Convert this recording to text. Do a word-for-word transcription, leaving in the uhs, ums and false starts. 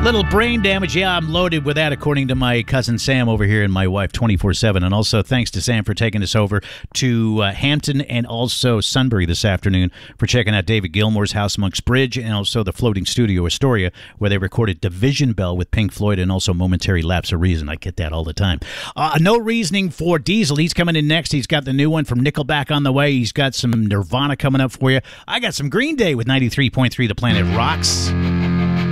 Little brain damage. Yeah, I'm loaded with that, according to my cousin Sam over here and my wife twenty-four seven. And also thanks to Sam for taking us over to uh, Hampton and also Sunbury this afternoon for checking out David Gilmour's house amongst Bridge and also the Floating Studio Astoria, where they recorded Division Bell with Pink Floyd and also Momentary Lapse of Reason. I get that all the time. Uh, no Reasoning for Diesel. He's coming in next. He's got the new one from Nickelback on the way. He's got some Nirvana coming up for you. I got some Green Day with ninety-three point three The Planet Rocks.